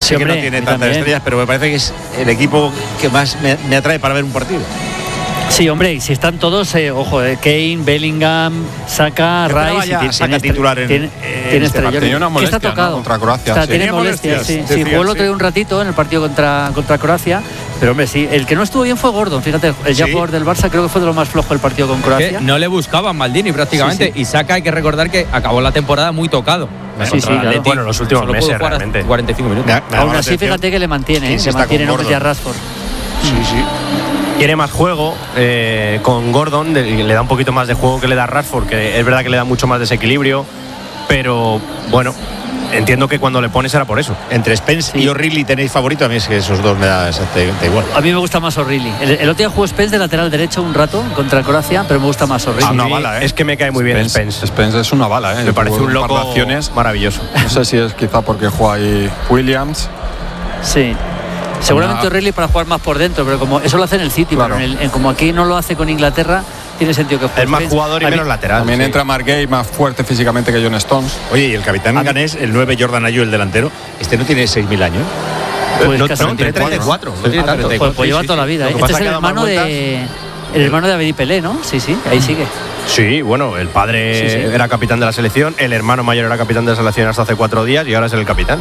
Sé que no tiene tantas estrellas, pero me parece que es el equipo que más me atrae para ver un partido. Sí, hombre, y si están todos, ojo, Kane, Bellingham, Saka, Rice. Saca titular tiene estrellas. Tenía una molestia, está tocado, ¿no? Contra Croacia. Sí. Tiene molestias, sí. Jugó el otro día un ratito en el partido contra Croacia. Pero hombre, sí, el que no estuvo bien fue Gordon. Fíjate, el jugador del Barça creo que fue de lo más flojo el partido con Croacia. No le buscaban Maldini prácticamente. Y Saka, hay que recordar que acabó la temporada muy tocado. Claro. Bueno, los últimos meses realmente. 45 minutos. Aún así, fíjate que le mantiene, le mantiene Nombres a Rashford. Sí. Tiene más juego con Gordon, le da un poquito más de juego que le da Rashford, que es verdad que le da mucho más desequilibrio, pero bueno, entiendo que cuando le pones era por eso. Entre Spence y O'Reilly tenéis favorito. A mí es que esos dos me da exactamente igual. A mí me gusta más O'Reilly. El otro día jugó Spence de lateral derecho un rato contra Croacia, pero me gusta más O'Reilly. Una bala, Es que me cae muy bien Spence. Spence es una bala, Me parece un loco maravilloso. No sé si es quizá porque juega ahí Williams. Sí. Seguramente O'Reilly para jugar más por dentro, pero como eso lo hace en el City, claro. Pero como aquí no lo hace con Inglaterra, tiene sentido que juegue. Es más jugador y menos lateral. También entra Mark Gay, más fuerte físicamente que John Stones. Oye, y el capitán ganés, el 9 Jordan Ayew, el delantero, no tiene 6.000 años. Pues no, tiene 34. No tiene tanto. Pues lleva toda la vida. Este es el hermano de David Pelé, ¿no? Sí, ahí sigue. Sí, bueno, el padre era capitán de la selección, el hermano mayor era capitán de la selección hasta hace 4 días y ahora es el capitán.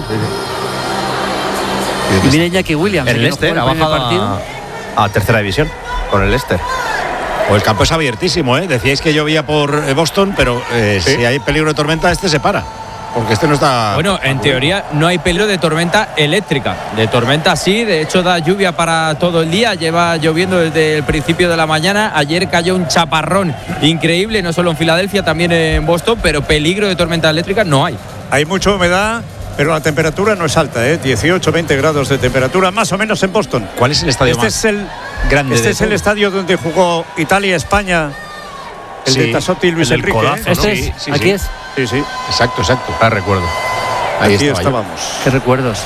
Y miren Jackie Williams, el Leicester ha bajado a tercera división con el Leicester. O el campo es abiertísimo, ¿eh? Decíais que llovía por Boston, pero si hay peligro de tormenta, se para. Porque no está. Bueno, en teoría no hay peligro de tormenta eléctrica. De tormenta sí, de hecho da lluvia para todo el día. Lleva lloviendo desde el principio de la mañana. Ayer cayó un chaparrón increíble, no solo en Filadelfia, también en Boston, pero peligro de tormenta eléctrica no hay. Hay mucha humedad, pero la temperatura no es alta, 18, 20 grados de temperatura, más o menos en Boston. ¿Cuál es el estadio más grande? Este es el estadio donde jugó Italia-España, el de Tassotti y Luis Enrique. Colazo, ¿no? Aquí es. Sí. Exacto. Recuerdo. Ahí aquí estábamos. Qué recuerdos.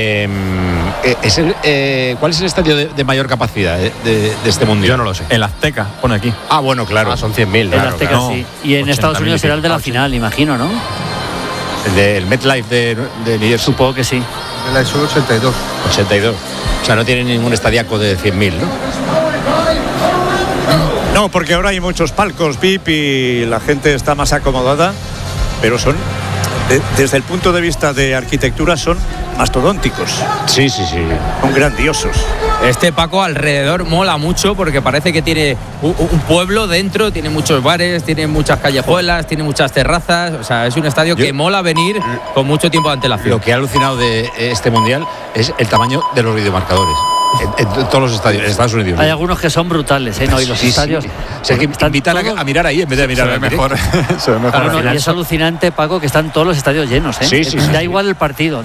¿Cuál es el estadio de mayor capacidad de este mundial? Yo no lo sé. El Azteca, pone aquí. Ah, bueno, claro. Son 100.000. El Azteca, sí. Y en Estados Unidos será el de la final, imagino, ¿no? El MetLife de New York. Supongo que sí. El sur 82. 82. O sea, no tiene ningún estadiaco de 100.000, ¿no? No, porque ahora hay muchos palcos VIP y la gente está más acomodada, pero son, desde el punto de vista de arquitectura, son mastodónticos. Sí. Son grandiosos. Este, Paco, alrededor mola mucho porque parece que tiene un pueblo dentro, tiene muchos bares, tiene muchas callejuelas, tiene muchas terrazas. O sea, es un estadio que mola venir con mucho tiempo de antelación. Lo que ha alucinado de este mundial es el tamaño de los videomarcadores. En todos los estadios, en Estados Unidos. Hay algunos que son brutales, ¿no? Y los estadios. O sea, que invitan a mirar ahí en vez de mirar mejor. Se ve mejor. Claro, y es alucinante, Paco, que están todos los estadios llenos, ¿eh? Sí. Da igual el partido.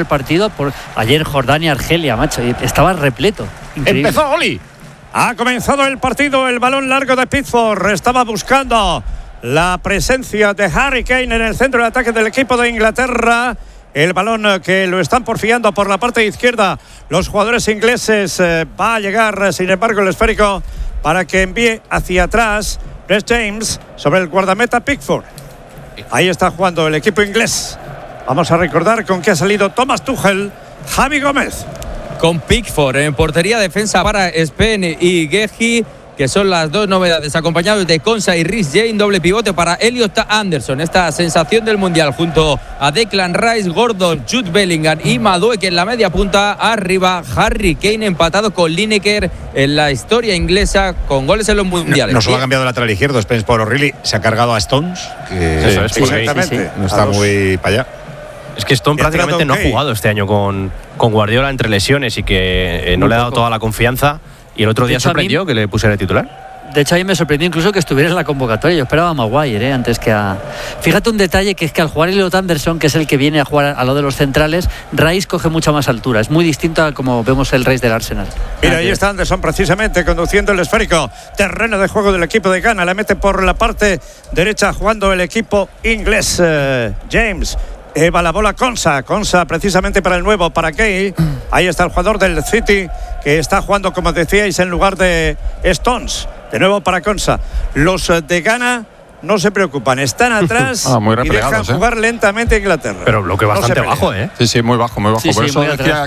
Ayer Jordania-Argelia, macho, y estaba repleto. Increíble. ¡Empezó, Oli! Ha comenzado el partido, el balón largo de Pickford. Estaba buscando la presencia de Harry Kane en el centro de ataque del equipo de Inglaterra. El balón que lo están porfiando por la parte izquierda los jugadores ingleses. Va a llegar, sin embargo, el esférico para que envíe hacia atrás Reece James sobre el guardameta Pickford. Ahí está jugando el equipo inglés. Vamos a recordar con qué ha salido Thomas Tuchel, Javi Gómez. Con Pickford en portería, defensa para Spence y Guehi, que son las dos novedades, acompañados de Konsa y Reece James, doble pivote para Elliot Anderson, esta sensación del Mundial, junto a Declan Rice, Gordon, Jude Bellingham y Madueke en la media punta. Arriba, Harry Kane empatado con Lineker en la historia inglesa con goles en los mundiales. No solo ha cambiado el lateral izquierdo, Spence por O'Reilly, se ha cargado a Stones, que exactamente. No está muy para allá. Es que Stone prácticamente no ha jugado este año con Guardiola entre lesiones y que no le ha dado toda la confianza. Y el otro día sorprendió que le pusiera de titular. De hecho, a mí me sorprendió incluso que estuviera en la convocatoria. Yo esperaba a Maguire, antes que a... Fíjate un detalle, que es que al jugar Elliot Anderson, que es el que viene a jugar a lo de los centrales, Rice coge mucha más altura. Es muy distinto a como vemos el Rice del Arsenal. Mira, ahí está Anderson precisamente conduciendo el esférico. Terreno de juego del equipo de Ghana. Le mete por la parte derecha jugando el equipo inglés. James. Va la bola Konsa precisamente para el nuevo, para Kane. Ahí está el jugador del City, que está jugando, como decíais, en lugar de Stones. De nuevo para Konsa. Los de Ghana no se preocupan, están atrás muy y dejan jugar lentamente a Inglaterra. Pero bloque bastante bajo, ¿eh? Sí, muy bajo. Sí, por eso muy decía